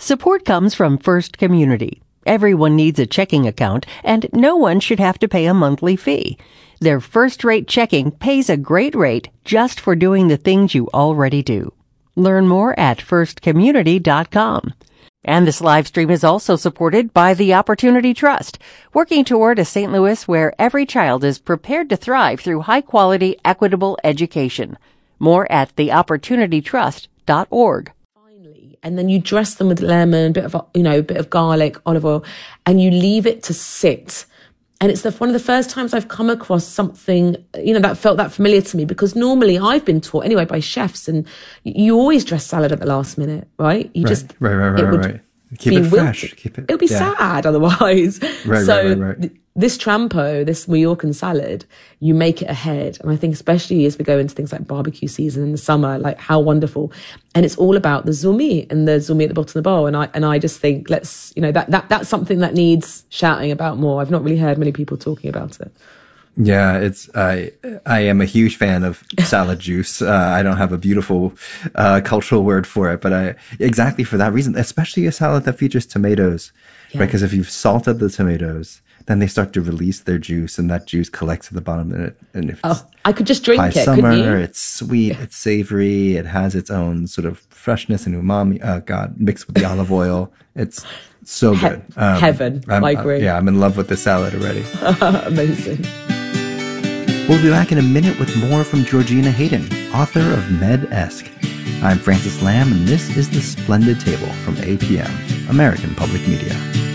Support comes from First Community. Everyone needs a checking account, and no one should have to pay a monthly fee. Their first-rate checking pays a great rate just for doing the things you already do. Learn more at firstcommunity.com. And this live stream is also supported by the Opportunity Trust, working toward a St. Louis where every child is prepared to thrive through high-quality, equitable education. More at theopportunitytrust.org. And then you dress them with lemon, bit of garlic, olive oil, and you leave it to sit. And it's one of the first times I've come across something, that felt that familiar to me, because normally I've been taught anyway by chefs, and you always dress salad at the last minute, right? Right. Keep it fresh. It'll be sad otherwise. Right. This trampo, this Mallorcan salad, you make it ahead. And I think especially as we go into things like barbecue season in the summer, like how wonderful. And it's all about the zoumi and the zoumi at the bottom of the bowl. And I just think that's something that needs shouting about more. I've not really heard many people talking about it. Yeah, I am a huge fan of salad juice. I don't have a beautiful cultural word for it, but exactly for that reason, especially a salad that features tomatoes, right? Because if you've salted the tomatoes, then they start to release their juice, and that juice collects at the bottom. And if I could just drink it, summer, couldn't you? It's sweet, it's savory, it has its own sort of freshness and umami. Oh God, mixed with the olive oil, it's so good. Heaven, I agree. I'm in love with the salad already. Amazing. We'll be back in a minute with more from Georgina Hayden, author of Med-esque. I'm Francis Lamb, and this is The Splendid Table from APM, American Public Media.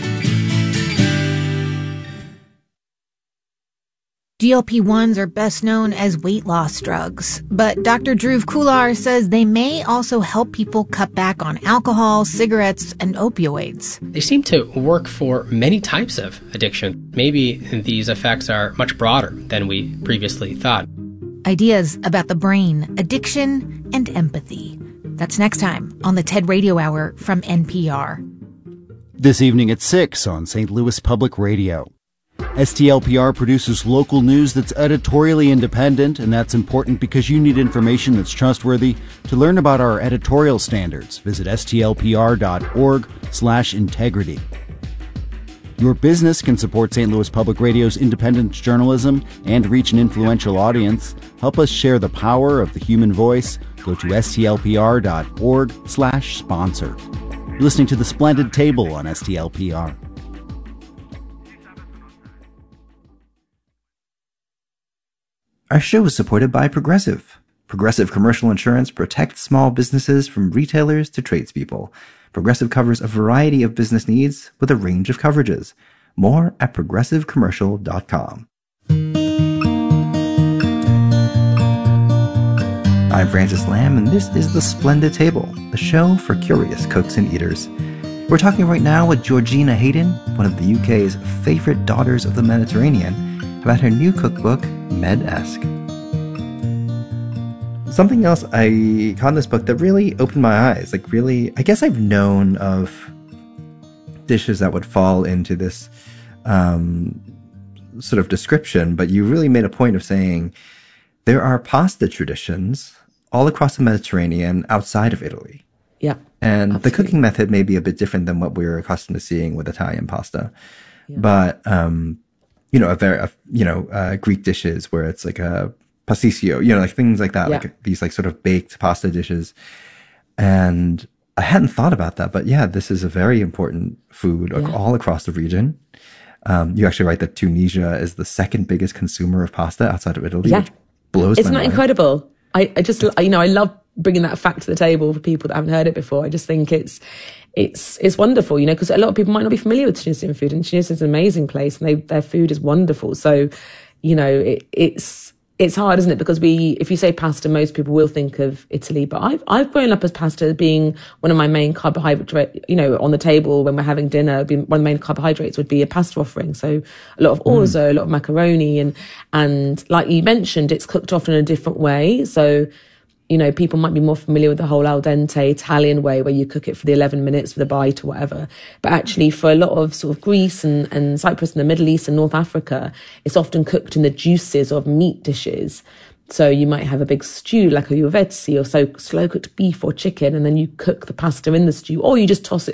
GLP-1s are best known as weight loss drugs, but Dr. Dhruv Kular says they may also help people cut back on alcohol, cigarettes, and opioids. They seem to work for many types of addiction. Maybe these effects are much broader than we previously thought. Ideas about the brain, addiction, and empathy. That's next time on the TED Radio Hour from NPR. This evening at 6 on St. Louis Public Radio. STLPR produces local news that's editorially independent, and that's important because you need information that's trustworthy. To learn about our editorial standards, visit stlpr.org/integrity. Your business can support St. Louis Public Radio's independent journalism and reach an influential audience. Help us share the power of the human voice. Go to stlpr.org/sponsor. You're listening to The Splendid Table on STLPR. Our show is supported by Progressive. Progressive Commercial Insurance protects small businesses from retailers to tradespeople. Progressive covers a variety of business needs with a range of coverages. More at progressivecommercial.com. I'm Francis Lamb, and this is The Splendid Table, the show for curious cooks and eaters. We're talking right now with Georgina Hayden, one of the UK's favorite daughters of the Mediterranean, about her new cookbook, Med-esque. Something else I caught in this book that really opened my eyes, I guess I've known of dishes that would fall into this sort of description, but you really made a point of saying there are pasta traditions all across the Mediterranean outside of Italy. Yeah. And absolutely. The cooking method may be a bit different than what we're accustomed to seeing with Italian pasta. Yeah. But, Greek dishes where it's like a pasticcio, like things like that, like these like sort of baked pasta dishes. And I hadn't thought about that, but yeah, this is a very important food all across the region. You actually write that Tunisia is the second biggest consumer of pasta outside of Italy, which blows my mind. Isn't that incredible? I just, I love bringing that fact to the table for people that haven't heard it before. I just think it's wonderful, because a lot of people might not be familiar with Tunisian food, and Tunisia is an amazing place, and their food is wonderful. So, it's hard, isn't it? Because if you say pasta, most people will think of Italy, but I've grown up as pasta being one of my main carbohydrates, on the table when we're having dinner, one of the main carbohydrates would be a pasta offering. So a lot of orzo, a lot of macaroni, and like you mentioned, it's cooked often in a different way. So, people might be more familiar with the whole al dente Italian way where you cook it for the 11 minutes for the bite or whatever. But actually for a lot of sort of Greece and Cyprus and the Middle East and North Africa, it's often cooked in the juices of meat dishes. So you might have a big stew like a iovezzi or slow cooked beef or chicken, and then you cook the pasta in the stew, or you just toss it